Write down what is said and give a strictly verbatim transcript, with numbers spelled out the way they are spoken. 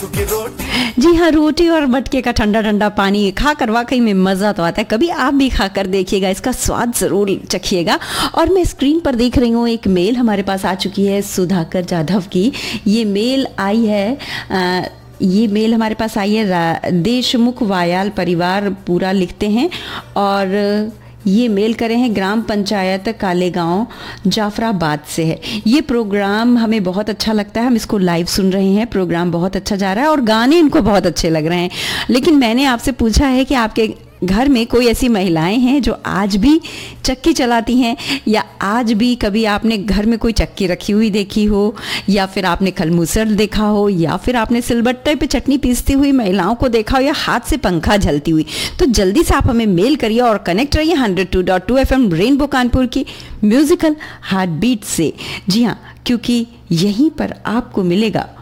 जी हाँ, रोटी और मटके का ठंडा ठंडा पानी खा कर वाकई में मज़ा तो आता है। कभी आप भी खा कर देखिएगा, इसका स्वाद ज़रूर चखिएगा। और मैं स्क्रीन पर देख रही हूँ एक मेल हमारे पास आ चुकी है सुधाकर जाधव की। ये मेल आई है आ, ये मेल हमारे पास आई है देशमुख वायाल परिवार पूरा लिखते हैं, और ये मेल करे हैं ग्राम पंचायत कालेगांव जाफराबाद से है। ये प्रोग्राम हमें बहुत अच्छा लगता है, हम इसको लाइव सुन रहे हैं, प्रोग्राम बहुत अच्छा जा रहा है और गाने इनको बहुत अच्छे लग रहे हैं। लेकिन मैंने आपसे पूछा है कि आपके घर में कोई ऐसी महिलाएं हैं जो आज भी चक्की चलाती हैं, या आज भी कभी आपने घर में कोई चक्की रखी हुई देखी हो, या फिर आपने खलमूसर देखा हो, या फिर आपने सिलबट्टे पे चटनी पीसती हुई महिलाओं को देखा हो, या हाथ से पंखा झलती हुई। तो जल्दी से आप हमें मेल करिए और कनेक्ट रहिए hundred two point two F M rainbow Kanpur की म्यूजिकल हार्ट बीट से। जी हाँ, क्योंकि यहीं पर आपको मिलेगा